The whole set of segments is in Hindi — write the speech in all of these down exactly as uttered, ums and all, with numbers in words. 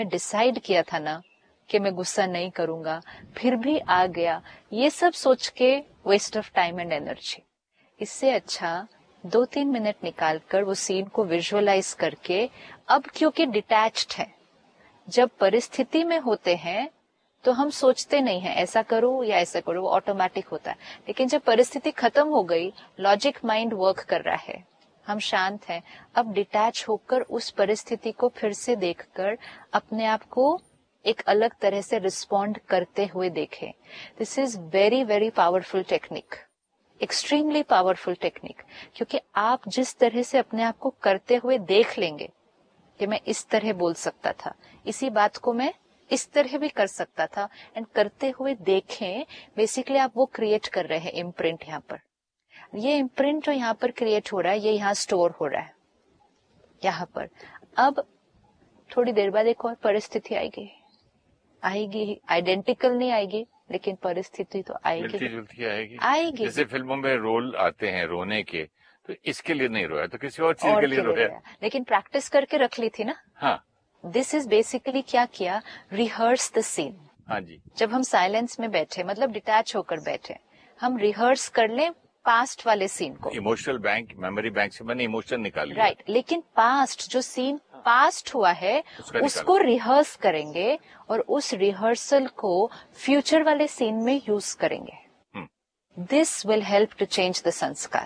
डिसाइड किया था ना कि मैं गुस्सा नहीं करूंगा, फिर भी आ गया, ये सब सोच के waste of time and energy. इससे अच्छा दो तीन मिनट निकालकर वो सीन को विजुअलाइज करके, अब क्योंकि डिटैच्ड है, जब परिस्थिति में होते हैं तो हम सोचते नहीं है ऐसा करो या ऐसा करो, वो ऑटोमेटिक होता है। लेकिन जब परिस्थिति खत्म हो गई, लॉजिक माइंड वर्क कर रहा है, हम शांत हैं, अब डिटैच होकर उस परिस्थिति को फिर से देखकर अपने आप को एक अलग तरह से रिस्पॉन्ड करते हुए देखें। This is very very powerful technique, extremely powerful technique, क्योंकि आप जिस तरह से अपने आप को करते हुए देख लेंगे कि मैं इस तरह बोल सकता था, इसी बात को मैं इस तरह भी कर सकता था, एंड करते हुए देखें, बेसिकली आप वो क्रिएट कर रहे हैं इम्प्रिंट। यहाँ पर ये इम्प्रिंट जो यहाँ पर क्रिएट हो रहा है, ये यहाँ स्टोर हो रहा है यहाँ पर। अब थोड़ी देर बाद एक और परिस्थिति आएगी आएगी आइडेंटिकल नहीं आएगी, लेकिन परिस्थिति तो आएगी, मिलती जुलती आएगी आएगी। जैसे फिल्मों में रोल आते हैं रोने के, तो इसके लिए नहीं रोया तो किसी और चीज और के लिए रोया, लेकिन प्रैक्टिस करके रख ली थी ना। हाँ, दिस इज बेसिकली क्या किया, रिहर्स द सीन। हाँ जी, जब हम साइलेंस में बैठे, मतलब डिटैच होकर बैठे, हम रिहर्स कर लें पास्ट वाले सीन को। इमोशनल बैंक, मेमोरी बैंक से मैंने इमोशन निकाल लिया, राइट, लेकिन पास्ट जो सीन पास्ट हुआ है उसको रिहर्स करेंगे और उस रिहर्सल को फ्यूचर वाले सीन में यूज करेंगे। This will help to change the संस्कार।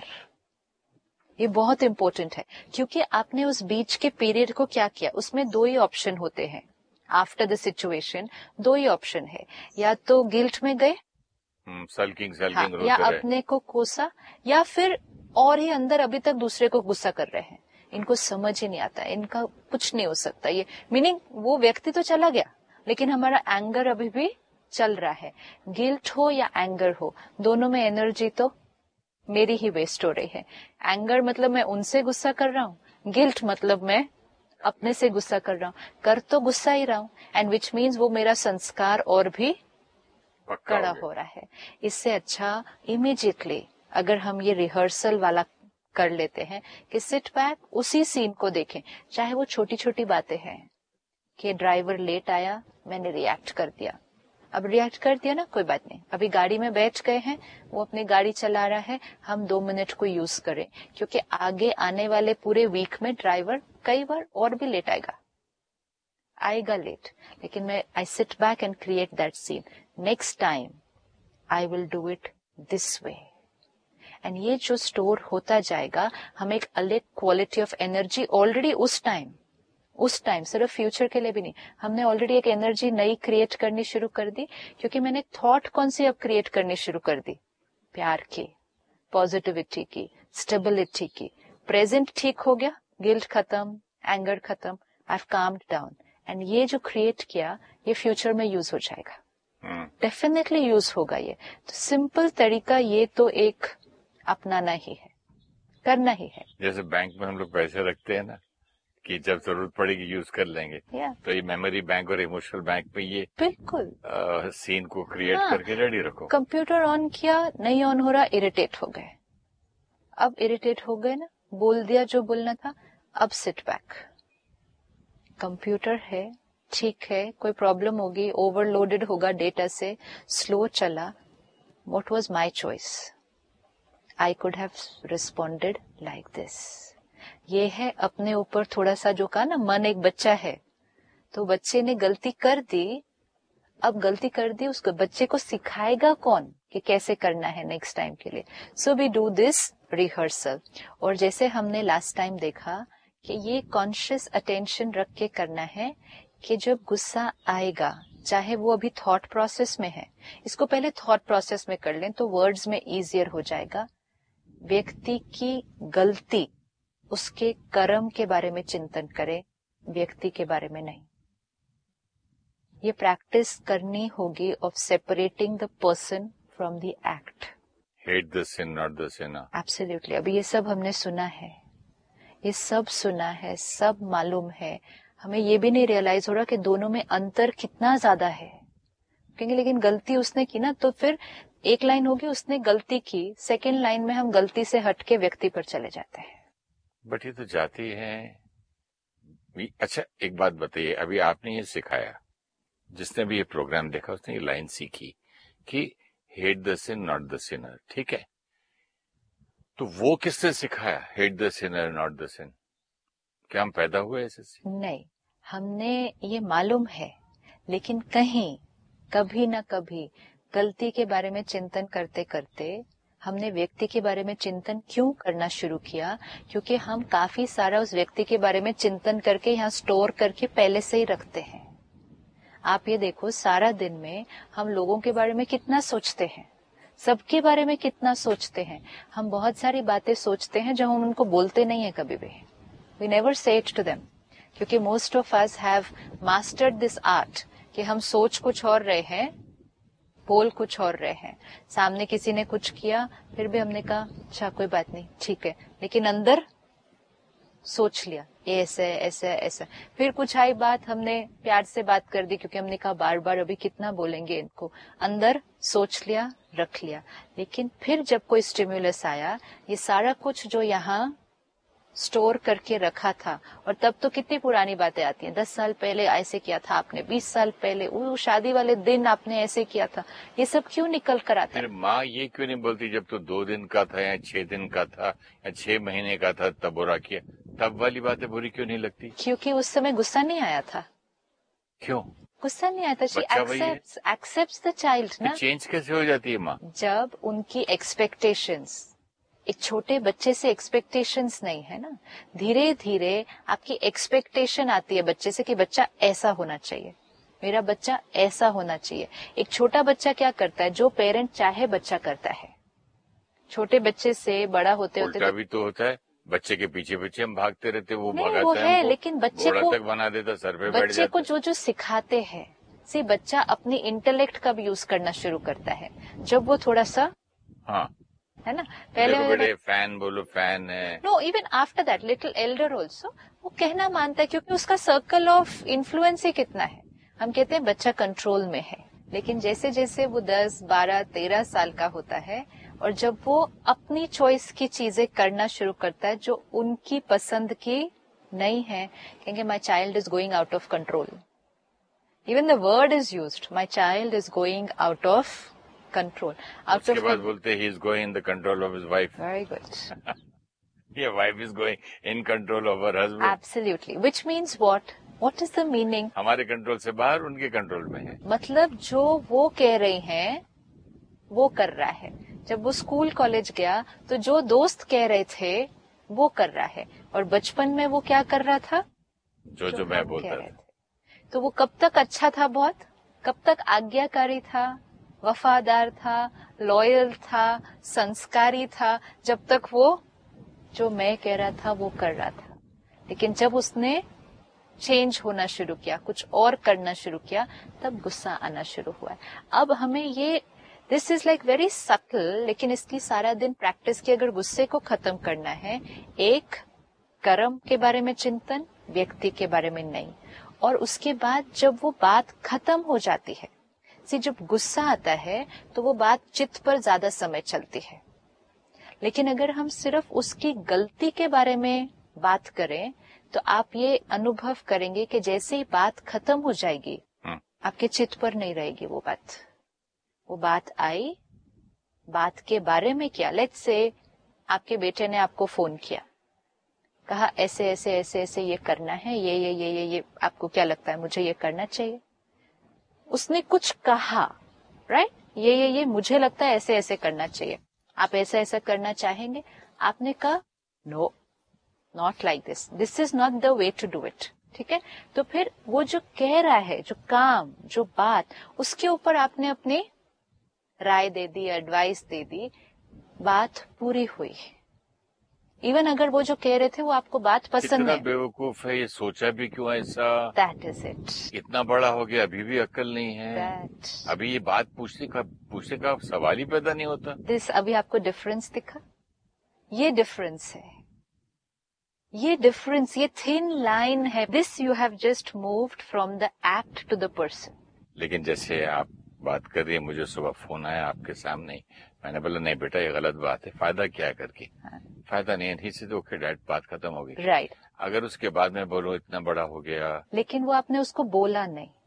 ये बहुत इंपॉर्टेंट है, क्योंकि आपने उस बीच के पीरियड को क्या किया, उसमें दो ही ऑप्शन होते हैं आफ्टर द सिचुएशन, दो ही ऑप्शन है, या तो गिल्ट में गए, सल्किंग सल्किंग हाँ, या अपने को कोसा, या फिर और ही अंदर अभी तक दूसरे को गुस्सा कर रहे हैं। इनको समझ ही नहीं आता, इनका कुछ नहीं हो सकता, ये मीनिंग वो व्यक्ति तो चला गया लेकिन हमारा एंगर अभी भी चल रहा है। गिल्ट हो या एंगर हो, दोनों में एनर्जी तो मेरी ही वेस्ट हो रही है। एंगर मतलब मैं उनसे गुस्सा कर रहा हूँ, गिल्ट मतलब मैं अपने से गुस्सा कर रहा हूँ, कर तो गुस्सा ही रहा हूँ, एंड विच मीन्स वो मेरा संस्कार और भी कड़ा हो रहा है। इससे अच्छा इमीडिएटली अगर हम ये रिहर्सल वाला कर लेते हैं कि सिट बैक, उसी सीन को देखें, चाहे वो छोटी छोटी बातें हैं कि ड्राइवर लेट आया, मैंने रिएक्ट कर दिया, अब रिएक्ट कर दिया ना, कोई बात नहीं, अभी गाड़ी में बैठ गए हैं, वो अपनी गाड़ी चला रहा है, हम दो मिनट को यूज करें, क्योंकि आगे आने वाले पूरे वीक में ड्राइवर कई बार और भी लेट आएगा आएगा लेट, लेकिन मैं I sit back and create that scene, next time I will do it this way, and ये जो स्टोर होता जाएगा, हम एक अलग क्वालिटी ऑफ एनर्जी ऑलरेडी उस टाइम उस टाइम सिर्फ फ्यूचर के लिए भी नहीं, हमने ऑलरेडी एक एनर्जी नई क्रिएट करनी शुरू कर दी, क्योंकि मैंने थॉट कौन सी अब क्रिएट करनी शुरू कर दी, प्यार की, पॉजिटिविटी की, स्टेबिलिटी की। प्रेजेंट ठीक हो गया, गिल्ट खत्म, एंगर खत्म, I have calmed down, and ये जो क्रिएट किया ये फ्यूचर में यूज हो जाएगा, डेफिनेटली hmm. यूज होगा। ये तो सिंपल तरीका, ये तो एक अपनाना ही है, करना ही है। जैसे बैंक में हम लोग पैसे रखते हैं ना कि जब जरूरत पड़ेगी यूज कर लेंगे, yeah. तो ये मेमोरी बैंक और इमोशनल बैंक में ये बिल्कुल आ, सीन को क्रिएट हाँ. करके रेडी रखो। कंप्यूटर ऑन किया, नहीं ऑन हो रहा, इरिटेट हो गए, अब इरिटेट हो गए ना, बोल दिया जो बोलना था, अब सिट बैक, कंप्यूटर है, ठीक है, कोई प्रॉब्लम होगी, ओवरलोडेड होगा डेटा से, स्लो चला, what was my choice, I could have responded like this. ये है अपने ऊपर थोड़ा सा, जो कहा ना, मन एक बच्चा है, तो बच्चे ने गलती कर दी, अब गलती कर दी, उसको बच्चे को सिखाएगा कौन कि कैसे करना है नेक्स्ट टाइम के लिए। So we do this rehearsal, और जैसे हमने लास्ट टाइम देखा कि ये कॉन्शियस अटेंशन रख के करना है कि जब गुस्सा आएगा, चाहे वो अभी थॉट प्रोसेस में है, इसको पहले थॉट प्रोसेस में कर लें तो वर्ड्स में इजियर हो जाएगा। व्यक्ति की गलती, उसके कर्म के बारे में चिंतन करें, व्यक्ति के बारे में नहीं। ये प्रैक्टिस करनी होगी of separating the person from the act. Hate the scene not the Sinner. Absolutely. अभी ये सब हमने सुना है, ये सब सुना है, सब मालूम है, हमें ये भी नहीं रियलाइज हो रहा कि दोनों में अंतर कितना ज्यादा है। क्योंकि लेकिन गलती उसने की ना, तो फिर एक लाइन होगी उसने गलती की, सेकेंड लाइन में हम गलती से हट के व्यक्ति पर चले जाते हैं। बट ये तो जाती है अच्छा एक बात बताइए, अभी आपने ये सिखाया, जिसने भी ये प्रोग्राम देखा उसने ये लाइन सीखी कि hate the scene not the Sinner, ठीक है, तो वो किसने सिखाया hate the Sinner not the scene? क्या हम पैदा हुए ऐसे? नहीं, हमने ये मालूम है, लेकिन कहीं कभी ना कभी गलती के बारे में चिंतन करते करते हमने व्यक्ति के बारे में चिंतन क्यों करना शुरू किया? क्योंकि हम काफी सारा उस व्यक्ति के बारे में चिंतन करके यहाँ स्टोर करके पहले से ही रखते हैं। आप ये देखो, सारा दिन में हम लोगों के बारे में कितना सोचते हैं, सबके बारे में कितना सोचते हैं। हम बहुत सारी बातें सोचते हैं जो हम उनको बोलते नहीं है कभी भी। We never say it to them, क्योंकि most of us have mastered this art कि हम सोच कुछ और रहे हैं, बोल कुछ और रहे हैं। सामने किसी ने कुछ किया, फिर भी हमने कहा अच्छा कोई बात नहीं, ठीक है, लेकिन अंदर सोच लिया ये ऐसे ऐसे ऐसे। फिर कुछ आई बात, हमने प्यार से बात कर दी क्योंकि हमने कहा बार बार अभी कितना बोलेंगे इनको, अंदर सोच लिया, रख लिया। लेकिन फिर जब कोई स्टिम्युलस आया, ये सारा कुछ जो यहाँ स्टोर करके रखा था, और तब तो कितनी पुरानी बातें आती हैं, दस साल पहले ऐसे किया था आपने, बीस साल पहले वो शादी वाले दिन आपने ऐसे किया था, ये सब क्यों निकल कर आता है? फिर माँ ये क्यों नहीं बोलती जब तो दो दिन का था या छह दिन का था या छह महीने का था तब बुरा किया, तब वाली बातें बुरी क्यों नहीं लगती? क्योंकि उस समय गुस्सा नहीं आया था। क्यों गुस्सा नहीं आया था? She accepts accepts the child ना। चेंज कैसे हो जाती है माँ? जब उनकी एक्सपेक्टेशंस, एक छोटे बच्चे से एक्सपेक्टेशंस नहीं है ना, धीरे धीरे आपकी एक्सपेक्टेशन आती है बच्चे से कि बच्चा ऐसा होना चाहिए, मेरा बच्चा ऐसा होना चाहिए। एक छोटा बच्चा क्या करता है? जो पेरेंट चाहे बच्चा करता है। छोटे बच्चे से बड़ा होते होते उल्टा भी तो होता है, बच्चे के पीछे पीछे हम भागते रहते, वो नहीं, भगाता वो है, है, लेकिन बच्चे को तक बना देता, सर पे बैठ जाता। बच्चे को जो जो सिखाते हैं, से बच्चा अपनी इंटेलेक्ट का भी यूज करना शुरू करता है जब वो थोड़ा सा, हाँ है ना, पहले बड़े फैन बोलो फैन है, no even after that little Elder also वो कहना मानता है, क्योंकि उसका सर्कल ऑफ इन्फ्लुएंस ही कितना है। हम कहते हैं बच्चा कंट्रोल में है, लेकिन जैसे जैसे वो दस बारह तेरह साल का होता है और जब वो अपनी चॉइस की चीजें करना शुरू करता है जो उनकी पसंद की नहीं है, कहेंगे my child is going out of control. Even the word is used, my child is going out of control. Out उसके of बाद बोलते he is going in the control of his wife. Very good. Yeah, wife is going in control of her husband. Absolutely. Which means what? What is the meaning? हमारे कंट्रोल से बाहर उनके कंट्रोल में है। मतलब जो वो कह रही हैं वो कर रहा है। जब वो स्कूल कॉलेज गया तो जो दोस्त कह रहे थे वो कर रहा है, और बचपन में वो क्या कर रहा था? जो जो, जो मैं बोलता था। तो वो कब तक अच्छा था? बहुत कब तक आज्ञाकारी था, वफादार था, लॉयल था, संस्कारी था, जब तक वो जो मैं कह रहा था वो कर रहा था। लेकिन जब उसने चेंज होना शुरू किया, कुछ और करना शुरू किया, तब गुस्सा आना शुरू हुआ। अब हमें ये this is like very subtle, लेकिन इसकी सारा दिन प्रैक्टिस की अगर गुस्से को खत्म करना है, एक कर्म के बारे में चिंतन, व्यक्ति के बारे में नहीं, और उसके बाद जब वो बात खत्म हो जाती है, सी जब गुस्सा आता है तो वो बात चित्त पर ज्यादा समय चलती है। लेकिन अगर हम सिर्फ उसकी गलती के बारे में बात करें तो आप ये अनुभव करेंगे कि जैसे ही बात खत्म हो जाएगी आपके चित्त पर नहीं रहेगी वो बात। वो बात आई, बात के बारे में क्या, लेट्स से आपके बेटे ने आपको फोन किया, कहा ऐसे ऐसे ऐसे ऐसे ये करना है, ये ये ये ये ये आपको क्या लगता है मुझे ये करना चाहिए। उसने कुछ कहा, राइट, ये ये ये मुझे लगता है ऐसे ऐसे करना चाहिए, आप ऐसा ऐसा करना चाहेंगे? आपने कहा no, not like this, this is not the way to do it. ठीक है, तो फिर वो जो कह रहा है, जो काम, जो बात, उसके ऊपर आपने अपनी राय दे दी, एडवाइस दे दी, बात पूरी हुई। इवन अगर वो जो कह रहे थे वो आपको बात पसंद है। बेवकूफ है, ये सोचा भी क्यों ऐसा? That is it. इतना बड़ा हो गया अभी भी अक्ल नहीं है। That... अभी ये बात पूछने का पूछने का सवाल ही पैदा नहीं होता। दिस अभी आपको डिफरेंस दिखा? ये डिफरेंस है, ये डिफरेंस, ये थिन लाइन है। This you have just moved from the act to the person. लेकिन जैसे आप बात कर रही है, मुझे सुबह फोन आया आपके सामने ही। मैंने बोला नहीं बेटा ये गलत बात है, फायदा क्या है करके? हाँ। फायदा नहीं है, नहीं से तो ओके डैड, बात खत्म हो गई। राइट। अगर उसके बाद मैं बोलूं इतना बड़ा हो गया, लेकिन वो आपने उसको बोला नहीं,